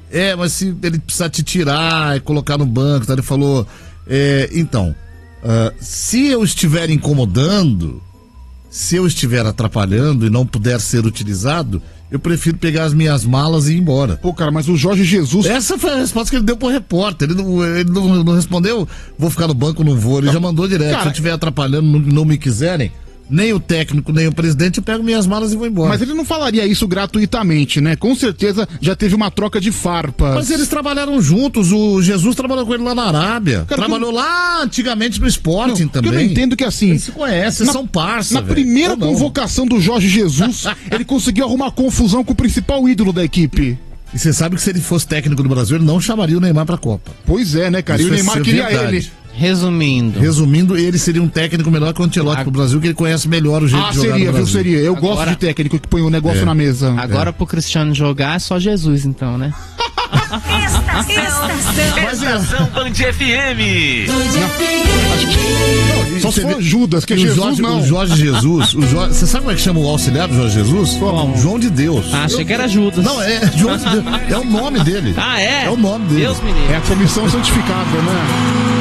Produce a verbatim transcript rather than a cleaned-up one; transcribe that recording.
É, mas se ele precisar te tirar e colocar no banco, tá? Ele falou, é, então, uh, se eu estiver incomodando, se eu estiver atrapalhando e não puder ser utilizado, eu prefiro pegar as minhas malas e ir embora. Pô, cara, mas o Jorge Jesus... Essa foi a resposta que ele deu pro repórter. Ele não, ele não, não respondeu, vou ficar no banco, não vou. Ele já mandou direto. Cara, se eu estiver atrapalhando, não, não me quiserem, nem o técnico, nem o presidente, eu pego minhas malas e vou embora. Mas ele não falaria isso gratuitamente, né? Com certeza já teve uma troca de farpas. Mas eles trabalharam juntos. O Jesus trabalhou com ele lá na Arábia. Cara, trabalhou eu... lá antigamente no Sporting não, também. Eu não entendo que assim... Eles se conhecem, são parça, Na véio. primeira convocação do Jorge Jesus, ele conseguiu arrumar confusão com o principal ídolo da equipe. E você sabe que se ele fosse técnico do Brasil, ele não chamaria o Neymar pra Copa. Pois é, né, cara? Isso e o Neymar queria verdade. ele. Resumindo. Resumindo, ele seria um técnico melhor que o Ancelotti pro Brasil, que ele conhece melhor o jeito ah, de jogar seria, no Brasil. viu, seria. Eu Agora... gosto de técnico que põe o negócio é. na mesa. Agora é. pro Cristiano jogar é só Jesus, então, né? Estação Band F M. Só se for Judas, que é Jesus Jorge, não. O Jorge Jesus, o Jorge, você sabe como é que chama o auxiliar do Jorge Jesus? Como? João de Deus. Ah, achei Eu... que era Judas. Não, é João de Deus. É o nome dele. Ah, é? É o nome dele. Deus me livre. É a comissão santificada, né?